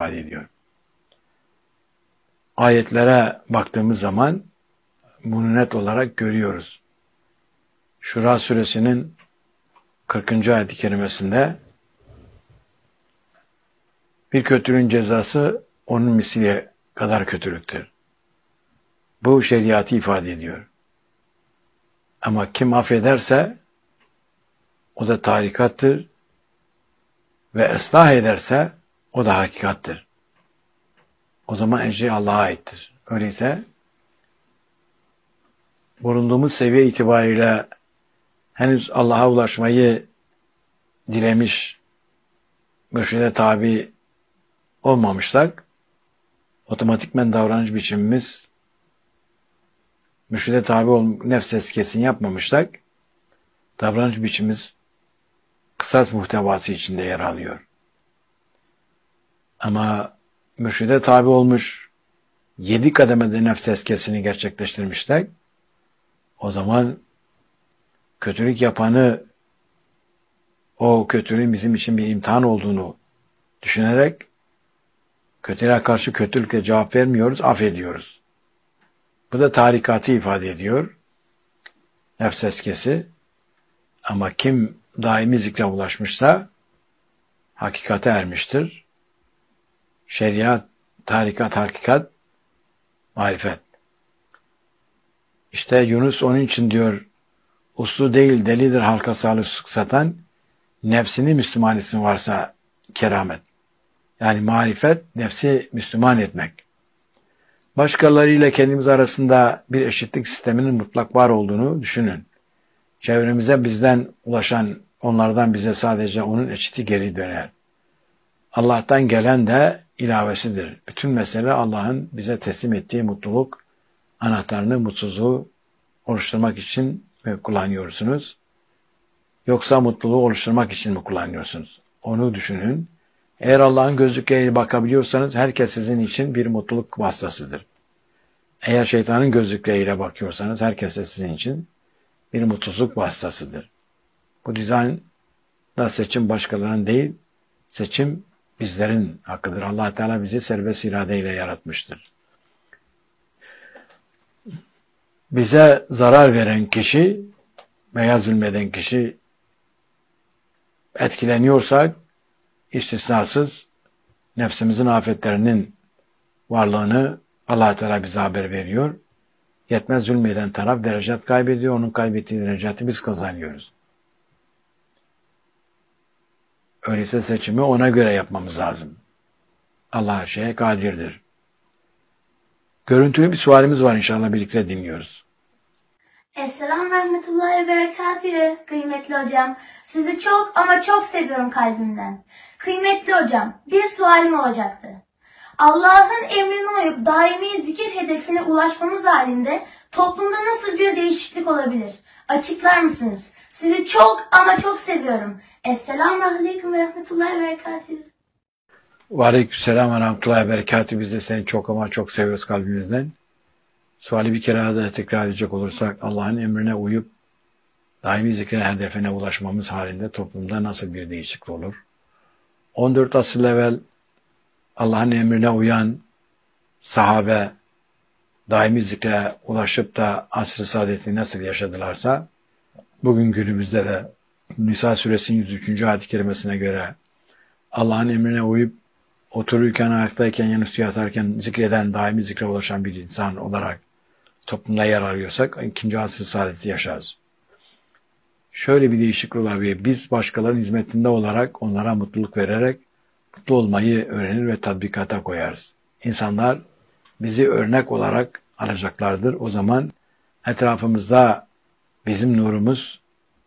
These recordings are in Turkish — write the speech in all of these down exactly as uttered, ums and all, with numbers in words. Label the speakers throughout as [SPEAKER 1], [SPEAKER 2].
[SPEAKER 1] ifade ediyor. Ayetlere baktığımız zaman bunu net olarak görüyoruz. Şura suresinin kırkıncı ayet-i kerimesinde bir kötülüğün cezası onun misliye kadar kötülüktür. Bu şeriatı ifade ediyor. Ama kim affederse o da tarikattır ve ıslah ederse o da hakikattır. O zaman ecri Allah'a aittir. Öyleyse bulunduğumuz seviye itibariyle henüz Allah'a ulaşmayı dilemiş, mürşide tabi olmamışsak, otomatikmen davranış biçimimiz mürşide tabi ol, nefs tezkiyesini yapmamışsak, davranış biçimimiz kısas muhtevası içinde yer alıyor. Ama mürşide tabi olmuş, yedi kademede nefs tezkiyesini gerçekleştirmişler, o zaman kötülük yapanı, o kötülüğün bizim için bir imtihan olduğunu düşünerek kötülüğe karşı kötülükle cevap vermiyoruz, affediyoruz. Bu da tarikatı ifade ediyor. Nefs tezkiyesi. Ama kim daimi zikre ulaşmışsa hakikate ermiştir. Şeriat, tarikat, hakikat, marifet. İşte Yunus onun için diyor, uslu değil delidir halka sağlık satan, nefsini Müslüman ismi varsa keramet. Yani marifet, nefsi Müslüman etmek. Başkalarıyla kendimiz arasında bir eşitlik sisteminin mutlak var olduğunu düşünün. Çevremize bizden ulaşan, onlardan bize sadece onun eşiti geri döner. Allah'tan gelen de ilavesidir. Bütün mesele Allah'ın bize teslim ettiği mutluluk anahtarını, mutsuzluğu oluşturmak için mi kullanıyorsunuz? Yoksa mutluluğu oluşturmak için mi kullanıyorsunuz? Onu düşünün. Eğer Allah'ın gözlükleriyle bakabiliyorsanız herkes sizin için bir mutluluk vasıtasıdır. Eğer şeytanın gözlükleriyle bakıyorsanız herkes de sizin için bir mutsuzluk vasıtasıdır. Bu dizaynda seçim başkalarının değil, seçim bizlerin hakkıdır. Allah Teala bizi serbest iradeyle yaratmıştır. Bize zarar veren kişi veya zulmeden kişi etkileniyorsak istisnasız nefsimizin afetlerinin varlığını Allah Teala bize haber veriyor. Yetmez zulmeden taraf derecat kaybediyor. Onun kaybettiği derecatı biz kazanıyoruz. Öyleyse seçimi ona göre yapmamız lazım. Allah her şeye kadirdir. Görüntülü bir sualimiz var, inşallah birlikte dinliyoruz.
[SPEAKER 2] Esselamu rahmetullahi ve berekatühü. Kıymetli hocam, sizi çok ama çok seviyorum kalbimden. Kıymetli hocam, bir sualim olacaktı. Allah'ın emrine uyup daimi zikir hedefine ulaşmamız halinde toplumda nasıl bir değişiklik olabilir? Açıklar mısınız? Sizi çok ama çok seviyorum. Esselamu aleyküm ve rahmetullahi ve berekatühü.
[SPEAKER 1] Ve aleykümselam ve rahmetullahi ve berekatühü. Biz de seni çok ama çok seviyoruz kalbimizden. Suali bir kere daha tekrar edecek olursak, Allah'ın emrine uyup daimi zikrin hedefine ulaşmamız halinde toplumda nasıl bir değişiklik olur? on dört asır evvel Allah'ın emrine uyan sahabe daimi zikre ulaşıp da asr-ı saadeti nasıl yaşadılarsa, bugün günümüzde de Nisa suresinin yüz üçüncü ayet-i kerimesine göre Allah'ın emrine uyup otururken, ayaktayken, yanıp yatarken zikreden, daimi zikre ulaşan bir insan olarak toplumda yer arıyorsak ikinci asr-ı saadeti yaşarız. Şöyle bir değişiklik olabilir. Biz başkalarının hizmetinde olarak onlara mutluluk vererek mutlu olmayı öğrenir ve tatbikata koyarız. İnsanlar bizi örnek olarak alacaklardır. O zaman etrafımızda bizim nurumuz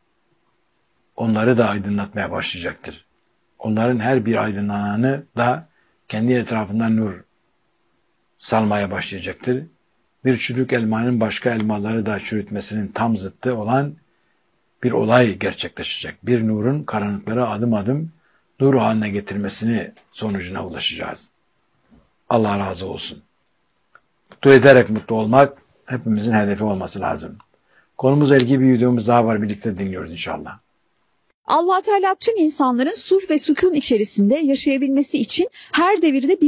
[SPEAKER 1] onları da aydınlatmaya başlayacaktır. Onların her bir aydınlananı da kendi etrafından nur salmaya başlayacaktır. Bir çürük elmanın başka elmaları da çürütmesinin tam zıttı olan bir olay gerçekleşecek. Bir nurun karanlıkları adım adım nur haline getirmesini sonucuna ulaşacağız. Allah razı olsun. Mutlu ederek mutlu olmak hepimizin hedefi olması lazım. Konumuzla ilgili bir videomuz daha var. Birlikte dinliyoruz inşallah.
[SPEAKER 3] Allah Teala tüm insanların sulh ve sükun içerisinde yaşayabilmesi için her devirde